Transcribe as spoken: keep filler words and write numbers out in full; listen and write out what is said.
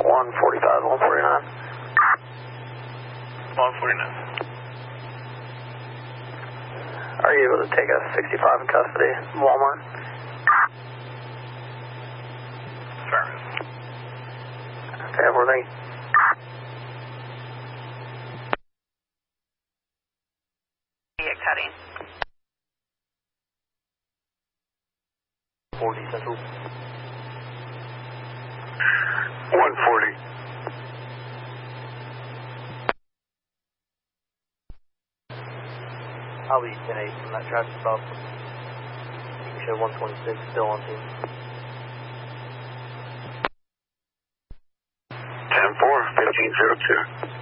one forty-five, one forty-nine. one forty-nine. Are you able to take a sixty-five in custody, Walmart? Affirmative. Okay, everything. Cutting. forty Central. one forty. I'll be ten eight from that traffic stop. You can show one twenty-six still on scene. ten four, fifteen zero two.